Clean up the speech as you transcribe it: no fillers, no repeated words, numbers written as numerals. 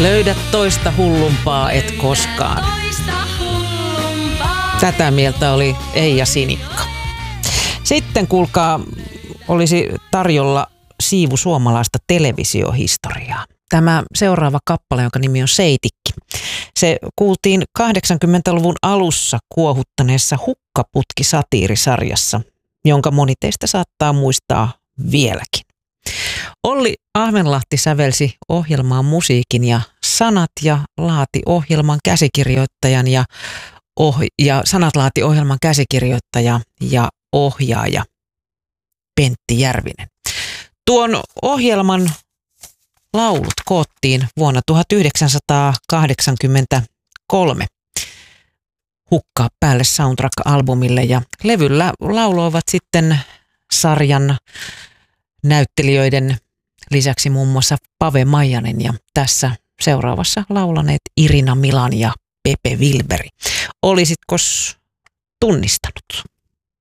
Löydä toista hullumpaa et koskaan. Tätä mieltä oli Eija Sinikka. Sitten kuulkaa, olisi tarjolla siivu suomalaista televisiohistoriaa. Tämä seuraava kappale, jonka nimi on Seitikki. Se kuultiin 80-luvun alussa kuohuttaneessa Hukkaputki-satiirisarjassa, jonka moni teistä saattaa muistaa vieläkin. Olli Ahvenlahti sävelsi ohjelmaan musiikin ja sanat ja laati ohjelman käsikirjoittajan sanat laati ohjelman käsikirjoittaja ja ohjaaja Pentti Järvinen. Tuon ohjelman laulut koottiin vuonna 1983 Hukkaa päälle soundtrack-albumille ja levyllä lauloivat sitten sarjan näyttelijöiden lisäksi muun muassa Pave Maijanen ja tässä seuraavassa laulaneet Irina Milan ja Pepe Wilberi. Olisitkos tunnistanut?